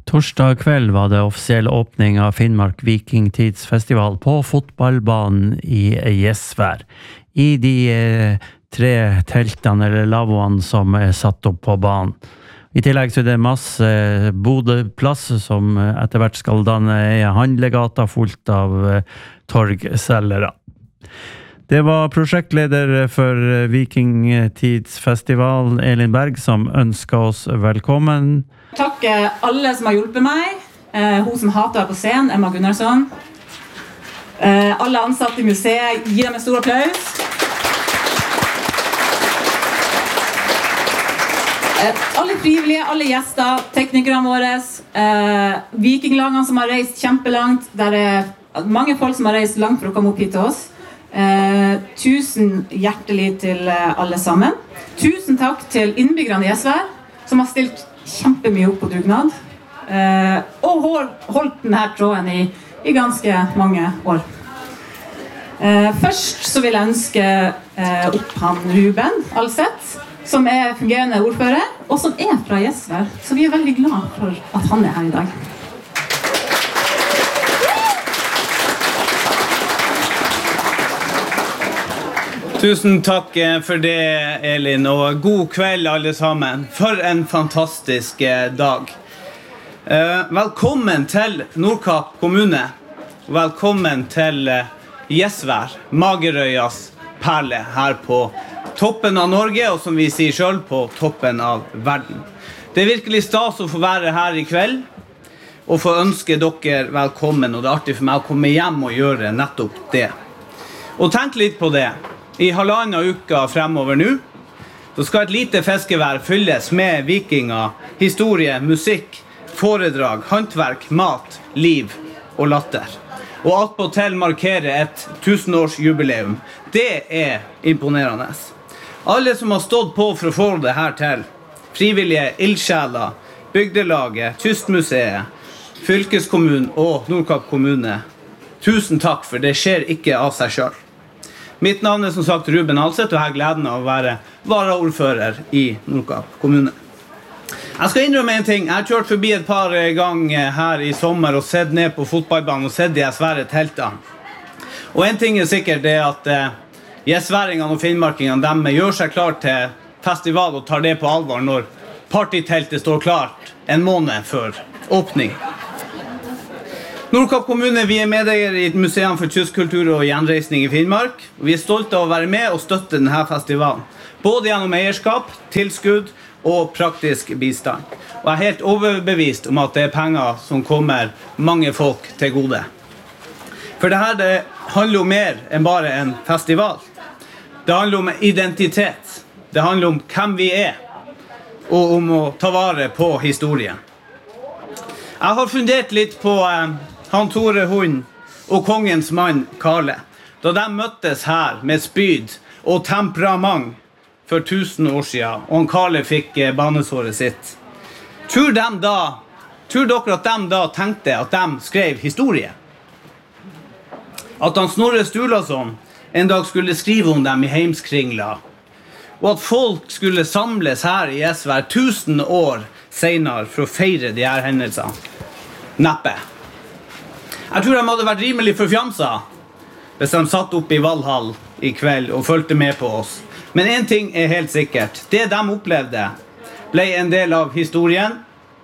Torsdag kveld var det offisiell åpning av Finnmark Vikingtidsfestival på fotballbanen i Gjesvær. I de 3 teltene eller lavvoene som satt opp på banen. I tillegg så er det masse bodeplass som etter hvert skal danne handlegata fullt av torgselgere. Det var prosjektleder for Vikingtidsfestival, Elin Berg, som ønsket oss velkommen. Takk alle som har hjulpet meg. Hun som hater på scenen, Emma Gunnarsson. Alle ansatte i museet, gi dem en stor applaus. Alle frivillige, alle gjester, teknikerne våre, vikinglagene som har reist kjempelangt. Der er mange folk som har reist langt for å komme opp hit til oss. Tusen hjertelig til alle sammen. Tusen takk til innbyggerne i Gjesvær, som har stilt kjempemye opp på dugnad, og holdt denne tråden i ganske mange år. Først så vil jeg ønske opp han Ruben Alseth, som er fungerende ordfører, og som er fra Gjesvær. Så vi er veldig glad for at han er her i dag. Tusen takk for det, Elin, og god kveld alle sammen. For en fantastisk dag. Velkommen til Nordkapp kommune. Velkommen til Gjesvær, Magerøyas perle her på toppen av Norge, og som vi sier selv, på toppen av verden. Det er virkelig stas å få være her i kveld, og få ønske dere velkommen, og det er artig for meg å komme hjem og gjøre nettopp det. Og tenk litt på det. I halvannen uka fremover nå, så skal et lite fiskevær fylles med vikinger, historie, musikk, foredrag, håndverk, mat, liv og latter. Og attpåtil markere et 1000-årsjubileum. Det er imponerende. Alle som har stått på for å få det her til, frivillige ildsjeler, bygdelaget, Kystmuseet, fylkeskommunen og Nordkapp kommune, tusen takk, for det skjer ikke av seg selv. Mitt navn er som sagt Ruben Alseth, og jeg har gleden av å være varaordfører i Nordkapp kommune. Jeg skal innrømme en ting. Jeg har kjørt forbi et par ganger her i sommer og sett ned på fotballbanen og sett de svære teltene. Og en ting er sikkert det at gjesværingene og finnmarkingene, de gjør seg klar til festival og tar det på alvor når partyteltet står klart en måned før åpning. Nordkapp kommune, vi er medeier i Museet for kystkultur og gjenreisning i Finnmark. Vi er stolte av å være med og støtte denne festivalen, både gjennom eierskap, tilskudd og praktisk bistand. Og jeg er helt overbevist om at det er penger som kommer mange folk til gode. For det handler om mer enn bare en festival. Det handler om identitet. Det handler om hvem vi er, og om å ta vare på historien. Jeg har fundert litt på han Tore Hund og kongens mann Karle, da de møttes her med spyd og temperament for 1000 år siden, og han Karle fikk banesåret sitt. Tror dere at de da tenkte at de skrev historie? At han Snorre Sturlason en dag skulle skrive om dem i Heimskringla, og at folk skulle samles her i Gjesvær 1000 år senere for å feire de her hendelsene? Neppe. Jeg tror de hadde vært rimelig forfjamsa hvis de satt opp i Valhall i kveld og følte med på oss. Men en ting er helt sikkert. Det de opplevde ble en del av historien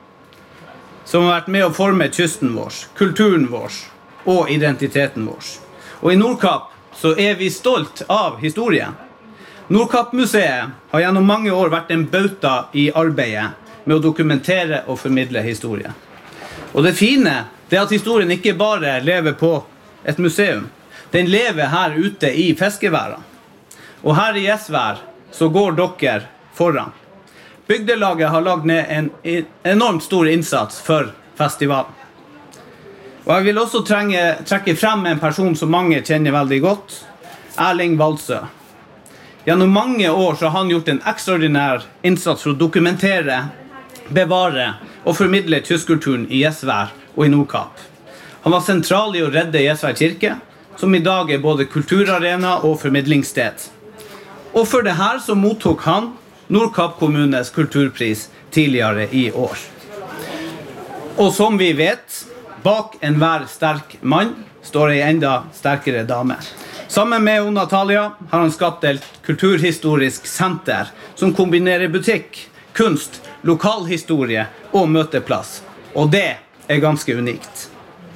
som har vært med å forme kysten vår, kulturen vår og identiteten vår. Og i Nordkapp så er vi stolt av historien. Nordkapp-museet har gjennom mange år vært en bauta i arbeidet med å dokumentere og formidle historien. Og det fine det er at historien ikke bare lever på et museum. Den lever her ute i fiskeværene. Og her i Gjesvær så går dere foran. Bygdelaget har lagt ned en enormt stor innsats for festivalen. Og jeg vil også trekke frem en person som mange kjenner veldig godt, Erling Valsø. Gjennom mange år så har han gjort en ekstraordinær innsats for å dokumentere, bevare og formidle kystkulturen i Gjesvær og i Nordkapp. Han var sentral i å redde Gjesvær kirke, som i dag er både kulturarena og formidlingssted. Og for det her så mottok han Nordkapp kommunes kulturpris tidligere i år. Og som vi vet, bak enhver sterk mann står en enda sterkere dame. Sammen med Natalia har han skapt et kulturhistorisk senter som kombinerer butikk, kunst, lokalhistorie og møteplass. Og det ganske unikt.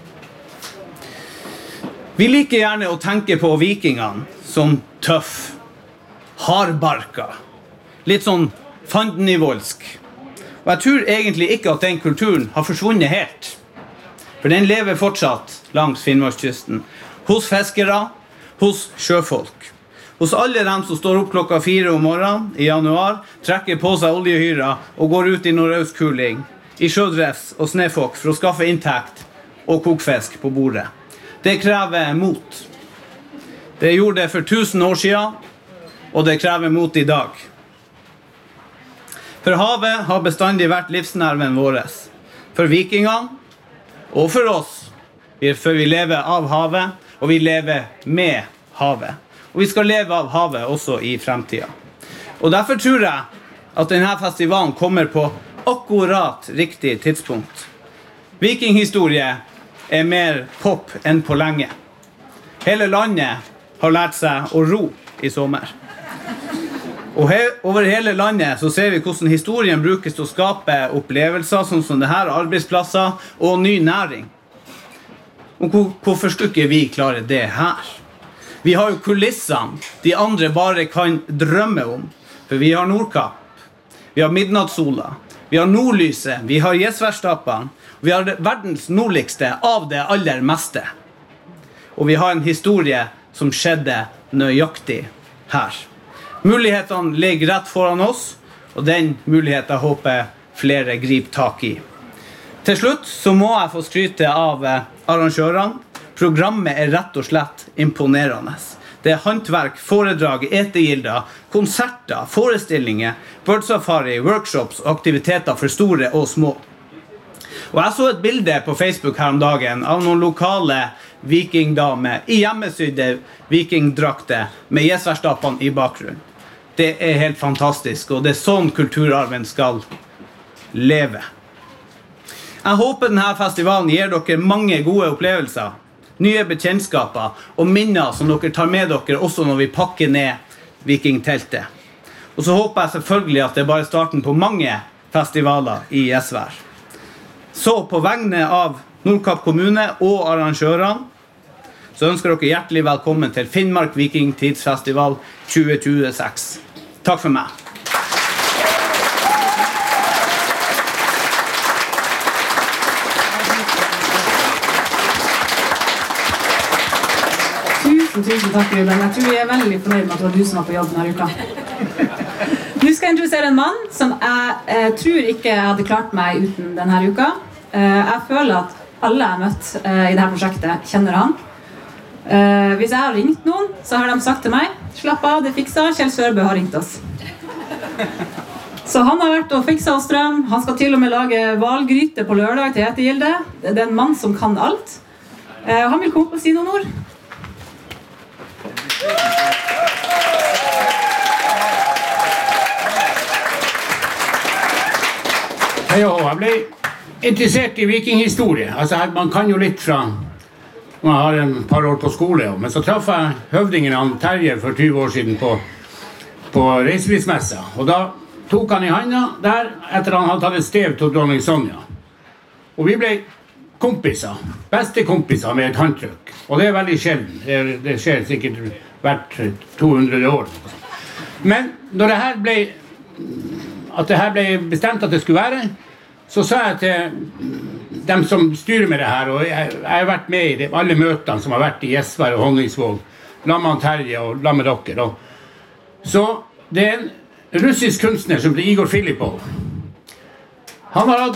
Vi liker gjerne å tenke på vikingene som tøff, hardbarka, litt sånn fandenivoldsk. Og jeg tror egentlig ikke at den kulturen har forsvunnet helt. For den lever fortsatt langs Finnmarkskysten, hos fiskere, hos sjøfolk. Hos alle dem som står opp klokka 4 om morgenen i januar, trekker på seg oljehyra og går ut i nordøstkuling, i sjødrefs og snefokk for å skaffe inntekt og kokfisk på bordet. Det krever mot. Det gjorde det for 1000 år siden, og det krever mot i dag. For havet har bestandig vært livsnerven vår. For vikingene, og for oss. For vi lever av havet, og vi lever med havet. Og vi skal leve av havet også i fremtiden. Og derfor tror jeg at denne festivalen kommer på akkurat riktig tidspunkt. Vikinghistorie mer pop enn på lenge. Hele landet har lært seg å ro i sommer. Og over hele landet så ser vi hvordan historien brukes til å skape opplevelser sånn som det her, arbeidsplasser og ny næring. Og hvorfor skulle ikke vi klare det her? Vi har jo kulissene de andre bare kan drømme om. For vi har Nordkapp, vi har Midnattssola, vi har Nordlyset, vi har Gjesværstappene, vi har verdens nordligste av det aller meste. Og vi har en historie som skjedde nøyaktig her. Mulighetene ligger rett foran oss, og den muligheten håper flere griper tak i. Til slutt så må jeg få skryte av arrangørene. Programmet rett og slett imponerende. Det håndverk, foredrag, etegilder, konserter, forestillinger, birdsafari, workshops og aktiviteter for store og små. Og jeg så et bilde på Facebook her om dagen av noen lokale vikingdamer i hjemmesydde vikingdrakter med gjesværstappene i bakgrunnen. Det helt fantastisk, og det sånn kulturarven skal leve. Jeg håper denne festivalen gir dere mange gode opplevelser, nye bekjentskaper og minner som dere tar med dere også når vi pakker ned vikingteltet. Og så håper jeg selvfølgelig at det bare er starten på mange festivaler i Gjesvær. Så på vegne av Nordkapp kommune og arrangørene, så ønsker dere hjertelig velkommen til Finnmark Vikingtidsfestival 2026. Takk for meg. Tusen takk, Ruben. Jeg tror vi veldig fornøyd med at det var du som var på jobb denne uka. Nå skal jeg introdusere en mann som jeg tror ikke jeg hadde klart meg uten denne uka. Jeg føler at alle jeg har møtt i dette prosjektet kjenner han. Hvis jeg har ringt noen, så har de sagt til meg, slapp av, det fiksa, Kjell Sørbø har ringt oss. Så han har vært og fikset oss strøm. Han skal til og med lage valgryte på lørdag til etegilde. Det en mann som kan alt. Han vil komme opp og si noen ord. Hei og jeg ble interessert i vikinghistorie. Altså, man kan jo litt fra man har en par år på skole, men så traff jeg høvdingen av Terje for 20 år siden på reiselivsmessa. Og da tok han i handa der etter han hadde tatt et stev til dronning Sonja. Og vi ble kompiser, beste kompiser med et håndtrykk. Og det veldig sjelden. Det skjer sikkert hvert 200 år. Men når det her ble bestemt at det skulle være, så sa jeg til dem som styrer med det her, og jeg har vært med i alle møtene som har vært i Gjesvær og Honningsvåg, la med Terje og la med dere. Så det en russisk kunstner som heter Igor Filippov. Han har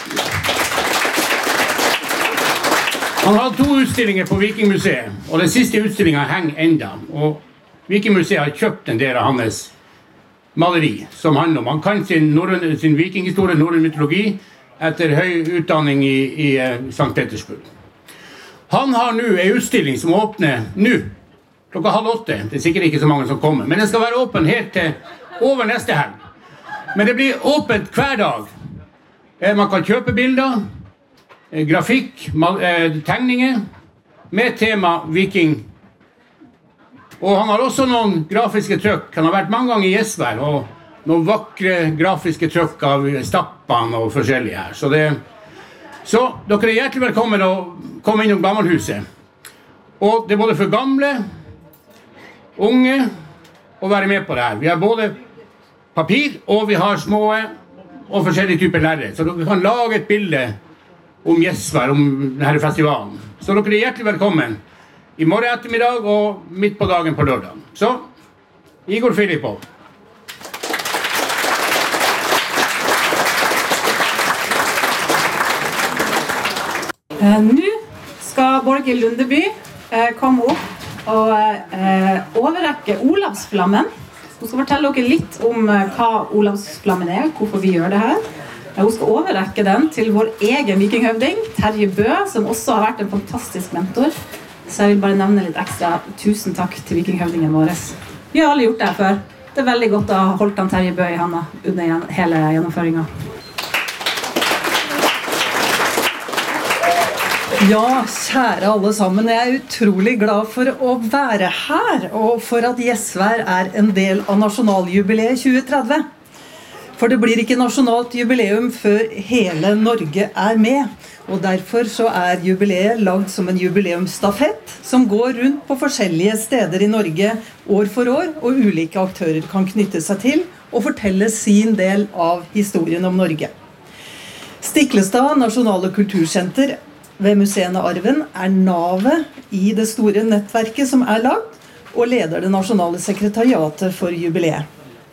hatt 2 utstillinger på Vikingmuseet, og den siste utstillingen henger enda. Og Vikingmuseet har kjøpt en del av hans maleri som handler om. Han kan sin vikinghistorie, norrøn mytologi, etter høy utdanning i St. Petersburg. Han har nå en utstilling som åpner nå, klokka 7:30. Det er sikkert ikke så mange som kommer, men den skal være åpen helt til over neste helg. Men det blir åpent hver dag. Man kan kjøpe bilder, grafikk, tegninger, med tema viking. Og han har også noen grafiske trykk. Han har vært mange ganger i Gjesvær, og noen vakre grafiske trykk av Stappan og forskjellige her. Så dere er hjertelig velkommen å komme innom Gammelhuset. Og det er både for gamle, unge, å være med på det her. Vi har både papir, og vi har små og forskjellige typer lærere. Så dere kan lage et bilde om Gjesvær, om denne festivalen. Så dere er hjertelig velkommen i morgen ettermiddag og midt på dagen på lørdag. Så, Igor Filippov. Nå skal Borghild Lundeby komme opp og overrekke Olavsflammen. Hun skal fortelle dere litt om hva Olavsflammen er, hvorfor vi gjør det her. Hun skal overrekke den til vår egen vikinghøvding, Terje Bø, som også har vært en fantastisk mentor. Så jeg vil bare nevne litt ekstra tusen takk til vikinghøvdingen vår. Vi har alle gjort det her før. Det er veldig godt å ha holdt han Terje Bø i handa under hele gjennomføringen. Ja, kjære alle sammen. Jeg er utrolig glad for å være her, og for at Gjesvær er en del av nasjonaljubileet 2030. For det blir ikke nasjonalt jubileum før hele Norge er med, og derfor så er jubileet lagd som en jubileumsstafett som går rundt på forskjellige steder i Norge år for år, og ulike aktører kan knytte seg til og fortelle sin del av historien om Norge. Stiklestad Nasjonale Kultursenter ved Museene Arven er navet i det store nettverket som er lagd, og leder det nasjonale sekretariatet for jubileet.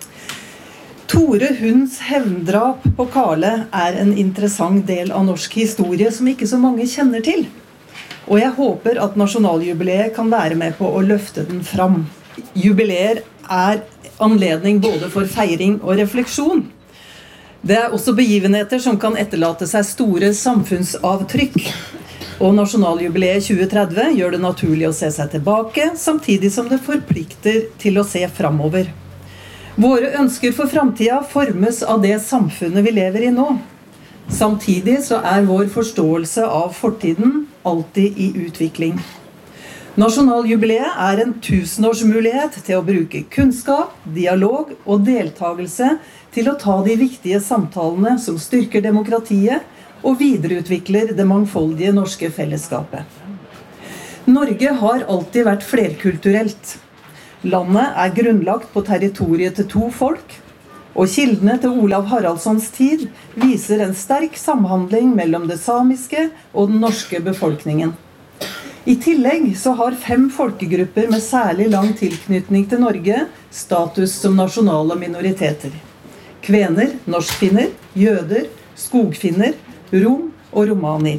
Tore Hunds hevndrap på Kale er en interessant del av norsk historie som ikke så mange kjenner til. Og jeg håper at nasjonaljubileet kan være med på å løfte den fram. Jubileer er anledning både for feiring og refleksjon. Det er også begivenheter som kan etterlate seg store samfunnsavtrykk. Og nasjonaljubileet 2030 gjør det naturlig å se seg tilbake, samtidig som det forplikter til å se framover. Våre ønsker for fremtiden formes av det samfunnet vi lever i nå. Samtidig så er vår forståelse av fortiden alltid i utvikling. Nasjonaljubileet er en 1000-årsmulighet til å bruke kunnskap, dialog og deltagelse til å ta de viktige samtalene som styrker demokratiet og videreutvikler det mangfoldige norske fellesskapet. Norge har alltid vært flerkulturelt. Landet er grunnlagt på territoriet til 2 folk, og kildene til Olav Haraldssons tid viser en sterk samhandling mellom det samiske og den norske befolkningen. I tillegg så har 5 folkegrupper med særlig lang tilknytning til Norge status som nasjonale minoriteter. Kvener, norskfinner, jøder, skogfinner, rom og romani.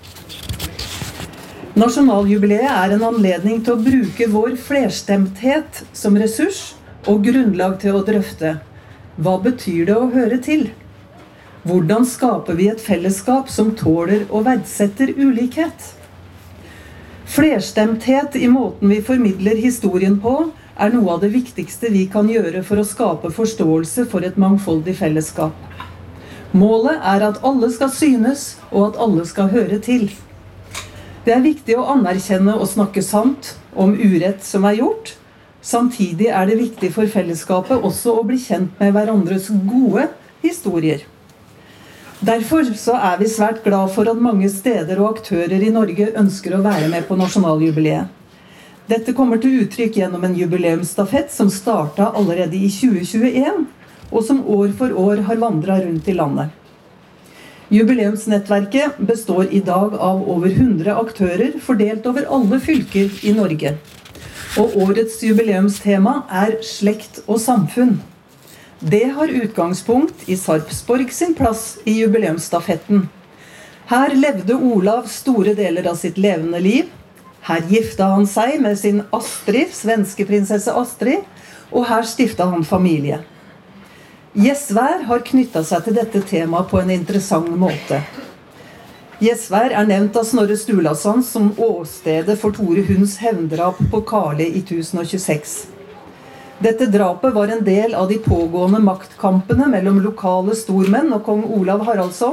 Nasjonaljubileet er en anledning til å bruke vår flerstemthet som ressurs og grunnlag til å drøfte. Hva betyr det å høre til? Hvordan skaper vi et fellesskap som tåler og verdsetter ulikhet? Flerstemthet i måten vi formidler historien på er noe av det viktigste vi kan gjøre for å skape forståelse for et mangfoldig fellesskap. Målet er at alle skal synes, og at alle skal høre til. Det er viktig å anerkjenne og snakke sant om urett som er gjort. Samtidig er det viktig for fellesskapet også å bli kjent med hverandres gode historier. Derfor så er vi svært glad for at mange steder og aktører i Norge ønsker å være med på nasjonaljubileet. Dette kommer til uttrykk gjennom en jubileumsstafett som startet allerede i 2021, og som år for år har vandret rundt i landet. Jubileumsnettverket består i dag av over 100 aktører fordelt over alle fylker i Norge. Og årets jubileumstema er slekt og samfunn. Det har utgangspunkt i Sarpsborg sin plass i jubileumsstafetten. Her levde Olav store deler av sitt levende liv. Her gifta han seg med sin Astrid, svenske prinsesse Astrid, og her stifta han familie. Gjesvær har knyttet seg til dette temaet på en interessant måte. Gjesvær er nevnt av Snorre Sturlason som åstedet for Tore Hunds hevndrap på Kale i 1026. Dette drapet var en del av de pågående maktkampene mellom lokale stormenn og kong Olav Haraldsson,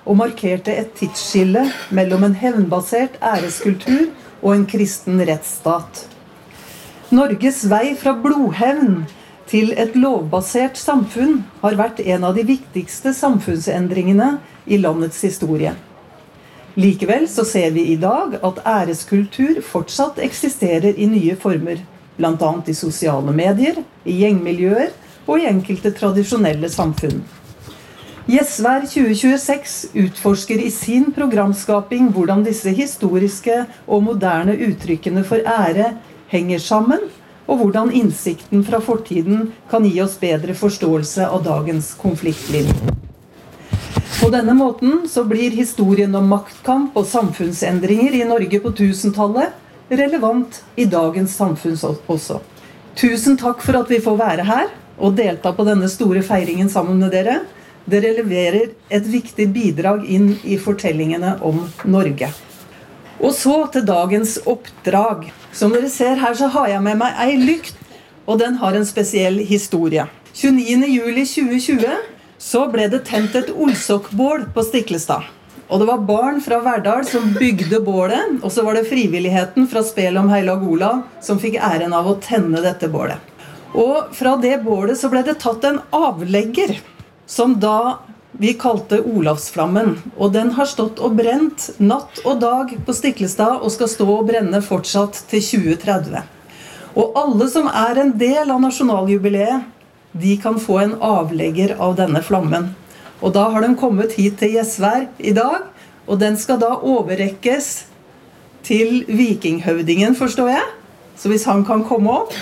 og markerte et tidsskille mellom en hevnbasert æreskultur og en kristen rettsstat. Norges vei fra blodhevn til et lovbasert samfunn har vært en av de viktigste samfunnsendringene i landets historie. Likevel så ser vi i dag at æreskultur fortsatt eksisterer i nye former, blant annet i sosiale medier, i gjengmiljøer og i enkelte tradisjonelle samfunn. Gjesvær 2026 utforsker i sin programskaping hvordan disse historiske og moderne uttrykkene for ære henger sammen, og hvordan innsikten fra fortiden kan gi oss bedre forståelse av dagens konfliktlinje. På denne måten så blir historien om maktkamp og samfunnsendringer i Norge på 1000-tallet relevant i dagens samfunn også. Tusen takk for at vi får være her og delta på denne store feiringen sammen med dere. Dere leverer et viktig bidrag inn i fortellingene om Norge. Og så til dagens oppdrag. Som dere ser her så har jeg med meg ei lykt, og den har en spesiell historie. 29. juli 2020 så ble det tent et Olsokkbål på Stiklestad. Og det var barn fra Verdal som bygde bålet, og så var det frivilligheten fra Spel om Heilag Olav som fikk æren av å tenne dette bålet. Og fra det bålet så ble det tatt en avlegger, som da vi kalte Olavsflammen, og den har stått og brent natt og dag på Stiklestad og skal stå og brenne fortsatt til 2030. Og alle som er en del av nasjonaljubileet, de kan få en avlegger av denne flammen. Og da har den kommet hit til Gjesvær i dag, og den skal da overrekkes til vikinghøvdingen, forstår jeg. Så hvis han kan komme opp.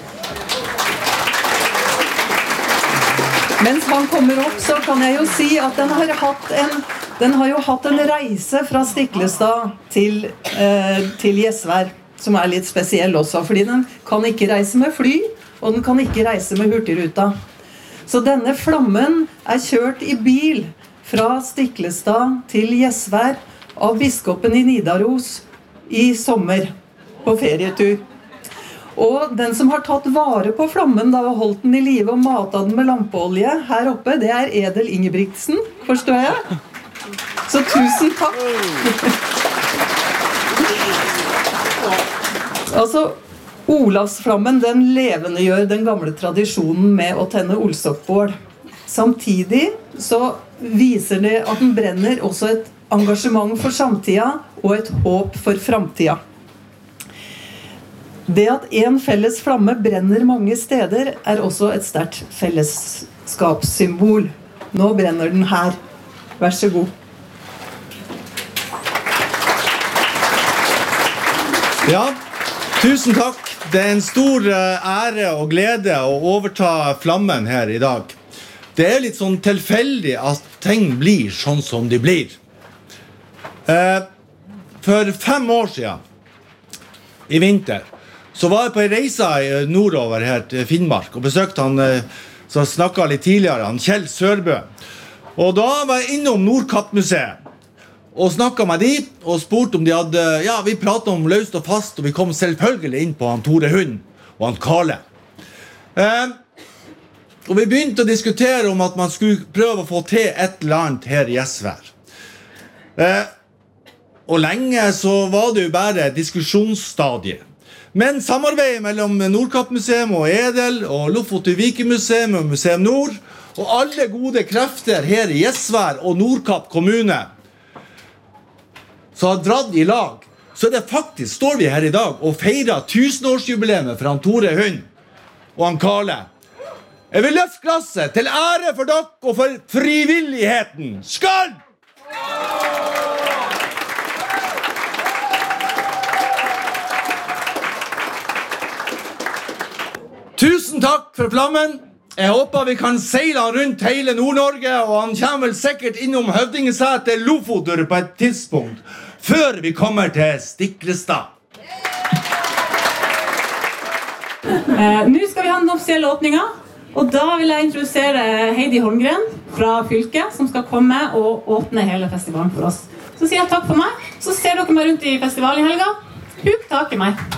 Mens han kommer opp, så kan jeg jo si at den har jo hatt en reise fra Stiklestad til Gjesvær, som er litt spesiell også, fordi den kan ikke reise med fly, og den kan ikke reise med hurtigruta. Så denne flammen er kjørt i bil fra Stiklestad til Gjesvær av biskopen i Nidaros i sommer på ferietur. Og den som har tatt vare på flammen da og holdt den i live og matet den med lampeolje her oppe, det er Edel Ingebrigtsen, forstår jeg? Så tusen takk! Altså, Olavsflammen, den levendegjør den gamle tradisjonen med å tenne olsokkbål. Samtidig så viser det at den brenner også et engasjement for samtida og et håp for framtida. Det at en felles flamme brenner mange steder er også et sterkt fellesskapssymbol. Nå brenner den her. Vær så god. Ja, tusen takk. Det er en stor ære og glede å overta flammen her i dag. Det er litt sånn tilfeldig at ting blir sånn som de blir. For 5 år siden, i vinter, så var jeg på en reise nordover her til Finnmark og besøkte han, som snakket litt tidligere, han Kjell Sørbø. Og da var jeg innom Nordkappmuseet og snakket med de og spurte om de hadde, ja, vi pratet om løst og fast, og vi kom selvfølgelig inn på han Tore Hund og han Karle. Og vi begynte å diskutere om at man skulle prøve å få til et eller annet her i Gjesvær. Og lenge så var det jo bare diskusjonsstadiet. Men samarbeidet mellom Nordkappmuseum og Edel og Lofoten Vikingmuseum og Museum Nord og alle gode krefter her i Gjesvær og Nordkapp kommune så har dratt i lag, så det faktisk står vi her i dag og feirer 1000-årsjubileet for han Tore Hund og han Karle. Jeg vil løfte glasset til ære for dere og for frivilligheten. Skål! Tusen takk for flammen. Jeg håper vi kan seile han rundt hele Nord-Norge, og han kommer vel sikkert innom Høvdingeseter Lofoten på et tidspunkt, før vi kommer til Stiklestad. Nå skal vi ha den offisielle åpningen, og da vil jeg introdusere Heidi Holmgren fra fylket, som skal komme og åpne hele festivalen for oss. Så sier jeg takk for meg, så ser dere meg rundt i festivalen i helga. Huk tak i meg.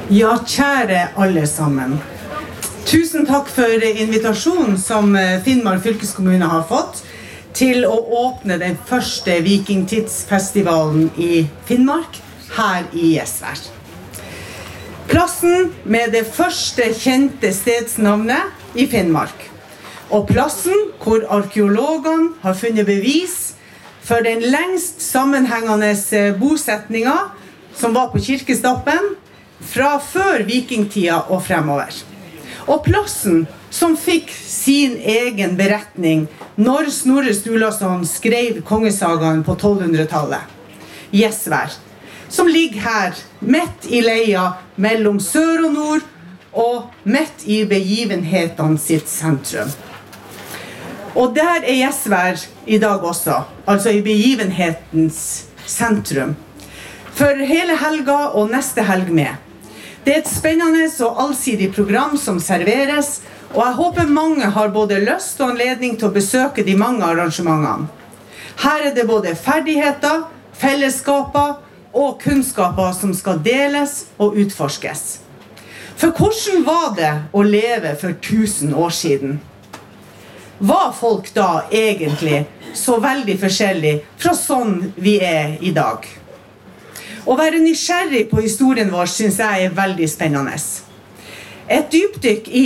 Ja, kjære alle sammen. Tusen takk for invitasjonen som Finnmark fylkeskommune har fått til å åpne den første vikingtidsfestivalen i Finnmark, her i Gjesvær. Plassen med det første kjente stedsnavnet i Finnmark. Og plassen hvor arkeologene har funnet bevis for den lengst sammenhengende bosetningen som var på Kirkestappen fra før vikingtida og fremover. Og plassen som fikk sin egen beretning når Snorre Sturlason skrev kongesagaen på 1200-tallet. Gjesvær, som ligger her, midt i leia mellom sør og nord, og midt i begivenhetene sitt sentrum. Og der Gjesvær i dag også, altså i begivenhetens sentrum. For hele helga og neste helg med. Det et spennende og allsidig program som serveres, og jeg håper mange har både lyst og anledning til å besøke de mange arrangementene. Her det både ferdigheter, fellesskaper og kunnskaper som skal deles og utforskes. For hvordan var det å leve for 1000 år siden? Var folk da egentlig så veldig forskjellig fra sånn vi i dag? Å være nysgjerrig på historien vår synes jeg veldig spennende. Et dypdykk i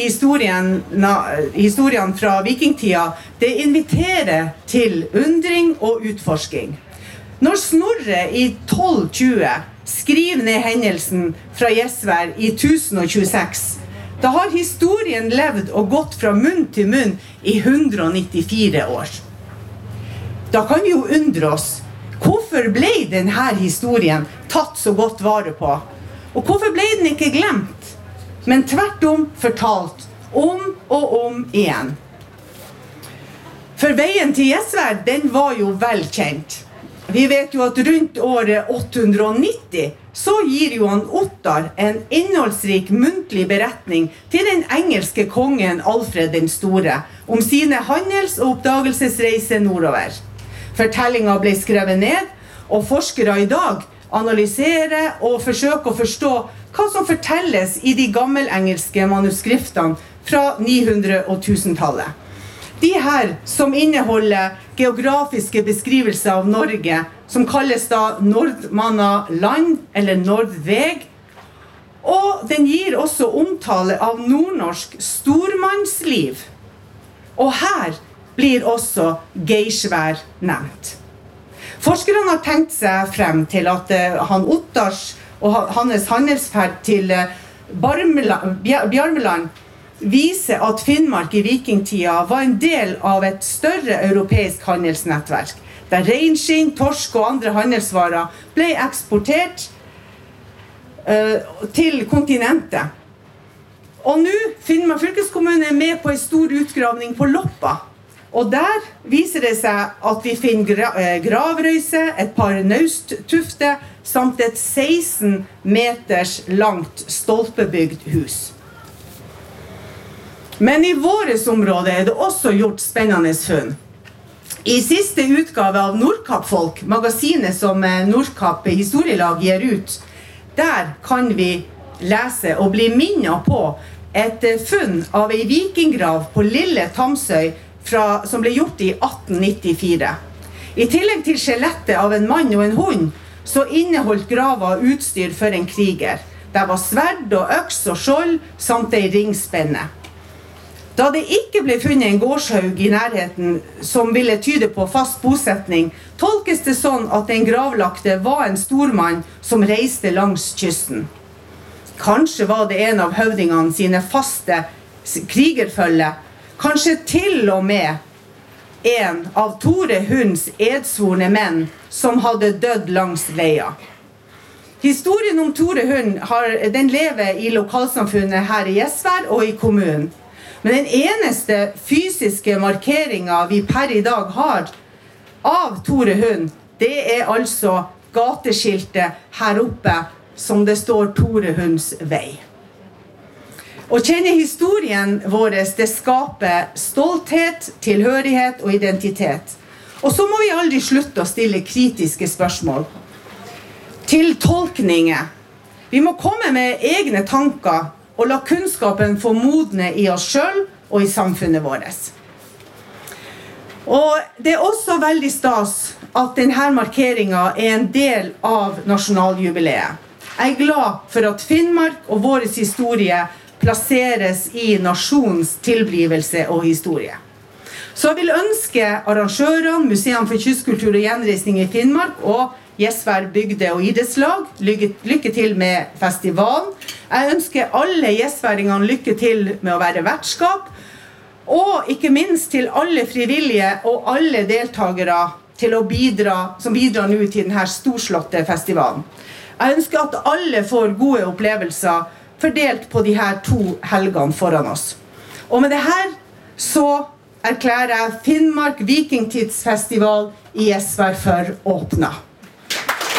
historien fra vikingtida, det inviterer til undring og utforsking. Når Snorre i 1220 skriver ned hendelsen fra Gjesvær i 1026, da har historien levd og gått fra munn til munn i 194 år. Da kan vi jo undre oss, hvorfor ble denne historien tatt så godt vare på? Og hvorfor ble den ikke glemt, men tvert om fortalt om og om igjen? For veien til Gjesvær, den var jo velkjent. Vi vet jo at rundt året 890 så gir Johan Ottar en innholdsrik muntlig beretning til den engelske kongen Alfred den Store om sine handels- og oppdagelsesreiser nordover. Fortellingen ble skrevet ned, og forskere i dag analyserer og forsøker å forstå hva som fortelles i de gammelengelske manuskriptene fra 900- og 1000-tallet. De her som inneholder geografiske beskrivelser av Norge, som kalles da Nordmanna land eller Nordveg, og den gir også omtale av nordnorsk stormannsliv. Og her blir også Geisvær nevnt. Forskerne har tenkt seg frem til at han Ottars og hans handelsferd til Bjarmeland viser at Finnmark i vikingtida var en del av et større europeisk handelsnettverk, der reinskinn, torsk og andre handelsvarer ble eksportert til kontinentet. Og nå Finnmark fylkeskommune med på en stor utgravning på Loppa. Og der viser det seg at vi finner gravrøyse, et par nausttufter, samt et 16 meters langt stolpebygd hus. Men i våres område det også gjort spennende funn. I siste utgave av Nordkapp-folk, magasinet som Nordkapp historielag gir ut, der kan vi lese og bli minnet på et funn av en vikinggrav på Lille Tamsøy, som ble gjort i 1894. I tillegg til skjelettet av en mann og en hund, så inneholdt grava utstyr for en kriger. Det var sverd og øks og skjold, samt en ringspenne. Da det ikke ble funnet en gårdshaug i nærheten som ville tyde på fast bosetning, tolkes det sånn at den gravlagte var en stormann som reiste langs kysten. Kanskje var det en av høvdingene sine faste krigerfølge, kanskje til og med en av Tore Hunds edsvorne menn som hadde dødd langs leia. Historien om Tore Hund den lever i lokalsamfunnet her i Gjesvær og i kommunen. Men den eneste fysiske markeringen vi per i dag har av Tore Hund, det altså gateskiltet her oppe som det står Tore Hunds vei. Å kjenne historien vår, det skaper stolthet, tilhørighet og identitet. Og så må vi aldri slutte å stille kritiske spørsmål. Til tolkninger. Vi må komme med egne tanker og la kunnskapen få modne I oss selv og I samfunnet vårt. Og det også veldig stas at denne markeringen en del av nasjonaljubileet. Jeg glad for at Finnmark og vår historie plasseres I nasjonens tilblivelse og historie. Så jeg vil ønske arrangørene, Museene for kystkultur og gjenreisning I Finnmark og Gjesvær bygde- og idrettslag, lykke til med festivalen. Jeg ønsker alle gjesværingene lykke til med å være vertskap, og ikke minst til alle frivillige og alle deltagere til å som bidrar nå til denne storslåtte festivalen. Jeg ønsker at alle får gode opplevelser fordelt på de her 2 helgene foran oss. Og med det her så erklærer jeg Finnmark Vikingtidsfestival I Gjesvær for åpnet.